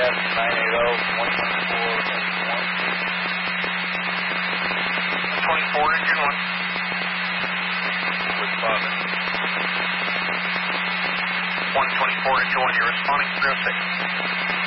engine 1. Responding. 124 engine 1, you're responding 306.